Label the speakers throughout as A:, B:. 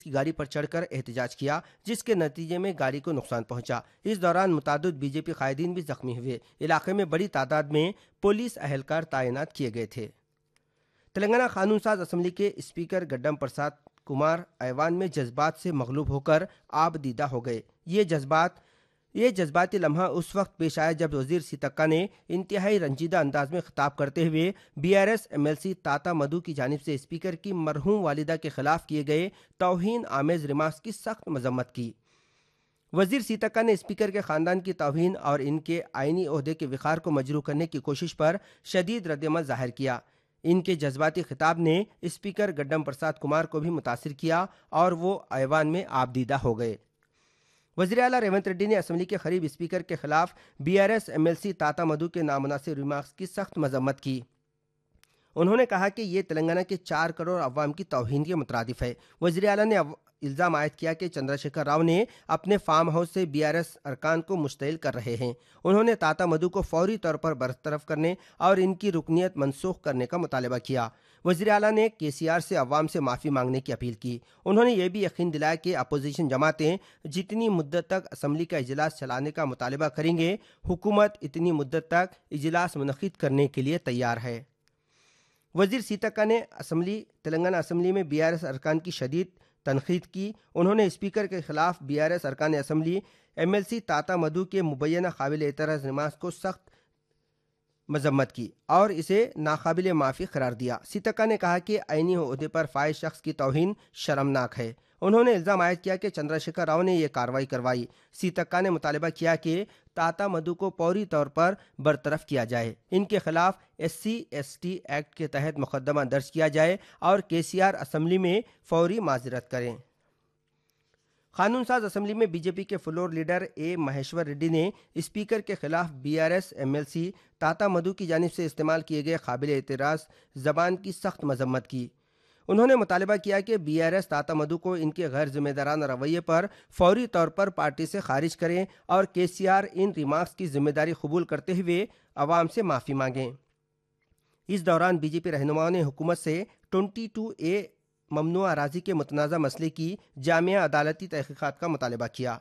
A: की गाड़ी पर चढ़कर एहतजाज किया, जिसके नतीजे में गाड़ी को नुकसान पहुंचा। इस दौरान मुतादिद बीजेपी कायदीन भी जख्मी हुए। इलाके में बड़ी तादाद में पुलिस अहलकार तैनात किए गए थे। तेलंगाना कानून साज असम्बली के स्पीकर गड्डम प्रसाद कुमार ऐवान में जज्बात से मगलूब होकर आबदीदा हो गए। ये जज्बाती लम्हा उस वक्त पेश आया जब वजीर सीतक्का ने इंतहाई रंजीदा अंदाज में खिताब करते हुए बीआरएस एमएलसी ताता मधु की जानिब से स्पीकर की मरहूम वालिदा के खिलाफ किए गए तौहीन आमेज रिमार्क्स की सख्त मजम्मत की। वजीर सीतक्का ने स्पीकर के खानदान की तौहीन और इनके आईनी ओहदे के विखार को मजरू करने की कोशिश पर शदीद रद्दअमल जाहिर किया। इनके जज्बाती खिताब ने स्पीकर गड्डम प्रसाद कुमार को भी मुतासिर किया और वो ऐवान में आबदीदा हो गए। वज़ीर आला रेवंत रेड्डी ने असम्बली के करीब स्पीकर के खिलाफ बीआरएस एमएलसी ताता मधु के नामुनासिब रिमार्क्स की सख्त मजम्मत की। उन्होंने कहा कि ये तेलंगाना के 4 करोड़ अवाम की तौहीन के मुतरादिफ है। वज़ीर आला ने इल्ज़ाम आयद किया कि चंद्रशेखर राव ने अपने फार्म हाउस से बीआरएस अरकान को मुश्तइल कर रहे हैं। उन्होंने ताता मधु को फौरी तौर पर बरतरफ करने और इनकी रुकनीत मनसूख करने का मुतालबा किया। वज़ीर आला ने केसीआर से अवाम से माफ़ी मांगने की अपील की। उन्होंने ये भी यकीन दिलाया कि अपोजिशन जमातें जितनी मुद्दत तक असम्बली का इजलास चलाने का मुतालबा करेंगे, हुकूमत इतनी मुद्दत तक इजलास मुनक़िद करने के लिए तैयार है। वज़ीर सीतक्का ने तेलंगाना असम्बली में बीआरएस अरकान की शदीद तनकीद की। उन्होंने स्पीकर के खिलाफ बीआरएस अरकान असम्बली एमएलसी ताता मधु के मुबैना काबिल एतराज़ रिमार्क्स को सख्त मजम्मत की और इसे नाकाबिल माफ़ी करार दिया। सीतक्का ने कहा कि आईनी ओहदे पर फाइज शख्स की तौहीन शर्मनाक है। उन्होंने इल्ज़ाम आयद किया कि चंद्रशेखर राव ने यह कार्रवाई करवाई। सीतक्का ने मुतालबा किया कि ताता मधु को फौरी तौर पर बरतरफ किया जाए, इनके खिलाफ SC/ST एक्ट के तहत मुकदमा दर्ज किया जाए और केसीआर असम्बली में फौरी माजरत करें। कानून साज असम्बली में बीजेपी के floor leader A Maheshwar Reddy ने स्पीकर के खिलाफ बीआरएस एमएलसी ताता मधु की जानिब से इस्तेमाल किए गए काबिल एतराज़ ज़बान की सख्त मजम्मत की। उन्होंने मुतालबा किया कि बीआरएस ताता मधु को इनके गैर जिम्मेदाराना रवैये पर फौरी तौर पर पार्टी से खारिज करें और केसीआर इन रिमार्क्स की जिम्मेदारी कबूल करते हुए अवाम से माफ़ी मांगें। इस दौरान बीजेपी रहनुमाओं ने हुकूमत से 22A ममनुआ अराजी के मुतनाज़ा मसले की जामिया अदालती तहकीकात का मुतालबा किया।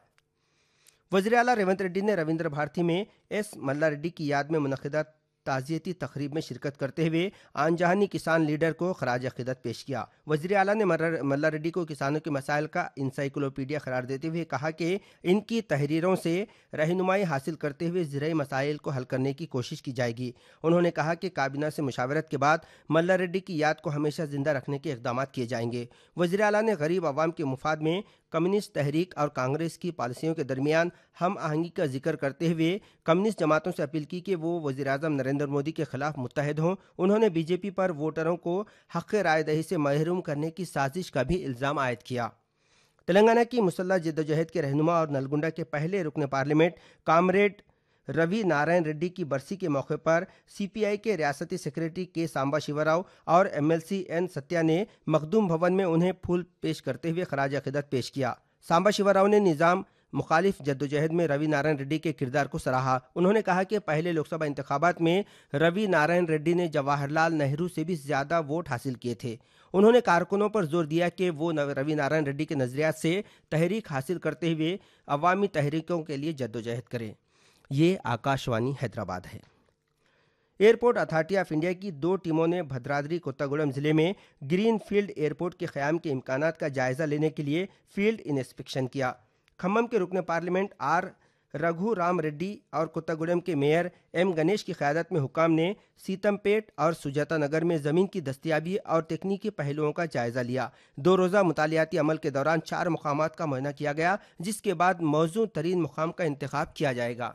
A: वज़ीर आला रेवंत रेड्डी ने रविंद्र भारती में एस मल्ला रेड्डी की याद में मुनक़िदा ताज़ियती तकरीब में शिरकत करते हुए आनजहानी किसान लीडर को खराज अक़ीदत पेश किया। वज़ीर आला ने मल्ला रेड्डी को किसानों के मसाइल का इंसाइक्लोपीडिया करार देते हुए कहा कि इनकी तहरीरों से रहनुमाई हासिल करते हुए ज़राई मसाइल को हल करने की कोशिश की जाएगी। उन्होंने कहा कि काबीना से मुशावरत के बाद मल्ला रेड्डी की याद को हमेशा ज़िंदा रखने के इक़दाम किए जाएंगे। वज़ीर आला ने गरीब आवाम के मुफाद में कम्युनिस्ट तहरीक और कांग्रेस की पॉलिसियों के दरमियान हम आहंगी का जिक्र करते हुए कम्युनिस्ट जमातों से अपील की कि वो वज़ीर आज़म नरेंद्र मोदी के खिलाफ मुत्तहिद हों। उन्होंने बीजेपी पर वोटरों को हक़ राय दही से महरूम करने की साजिश का भी इल्ज़ाम आयद किया। तेलंगाना की मुसल्लह जद्दोजहद के रहनुमा और नलगुंडा के पहले रुकन पार्लियामेंट कामरेड रवि नारायण रेड्डी की बरसी के मौके पर सीपीआई के रियासती सेक्रेटरी के सांबा शिवराव और एमएलसी एन सत्या ने मखदूम भवन में उन्हें फूल पेश करते हुए खराज अक़ीदत पेश किया। सांबा शिवराव ने निज़ाम मुखालिफ जद्दोजहद में रवि नारायण रेड्डी के किरदार को सराहा। उन्होंने कहा कि पहले लोकसभा इंतखाबात में रवि नारायण रेड्डी ने जवाहरलाल नेहरू से भी ज़्यादा वोट हासिल किए थे। उन्होंने कारकुनों पर जोर दिया कि वो रवि नारायण रेड्डी के नज़रियात से तहरीक हासिल करते हुए अवामी तहरीकों के लिए जद्दोजहद करें। ये आकाशवाणी हैदराबाद है। एयरपोर्ट अथॉरिटी ऑफ इंडिया की 2 टीमों ने भद्राद्री कोत्तागुड़म जिले में ग्रीन फील्ड एयरपोर्ट के क़याम के इम्कानात का जायज़ा लेने के लिए फील्ड इंस्पेक्शन किया। खम्मम के रुकन पार्लियामेंट आर रघु राम रेड्डी और कोत्तागुड़म के मेयर एम गणेश की क़यादत में हुकाम ने सीतमपेट और सुजाता नगर में ज़मीन की दस्तियाबी और तकनीकी पहलुओं का जायज़ा लिया। 2 रोज़ा मुतालियाती अमल के दौरान 4 मुकामात का मुआयना किया गया, जिसके बाद मौजूद तरीन मुकाम का इंतखाब किया जाएगा।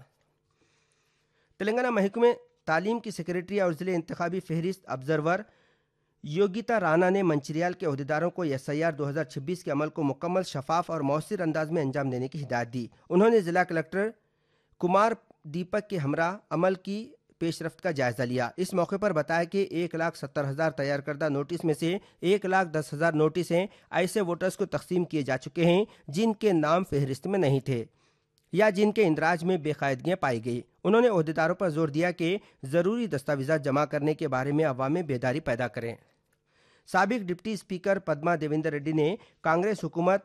A: तेलंगाना महकमे तालीम की सेक्रेटरी और ज़िले इंतखाबी फहरिस्त ऑब्ज़र्वर योगिता राणा ने मंचिरियाल के अहदेदारों को SIR 2026 के अमल को मुकम्मल, शफाफ और मौसर अंदाज में अंजाम देने की हिदायत दी। उन्होंने ज़िला कलेक्टर कुमार दीपक के हमरा अमल की पेशरफ्त का जायज़ा लिया। इस मौके पर बताया कि 1,70,000 तैयार करदा नोटिस में से 1,10,000 नोटिसें ऐसे वोटर्स को तकसीम किए जा चुके हैं जिनके नाम फहरिस्त में नहीं थे या जिनके इंदराज में बेकायदगियाँ पाई गई। उन्होंने अहदेदारों पर जोर दिया कि ज़रूरी दस्तावेज़ात जमा करने के बारे में अवाम में बेदारी पैदा करें। साबिक डिप्टी स्पीकर पद्मा देवेंद्र रेड्डी ने कांग्रेस हुकूमत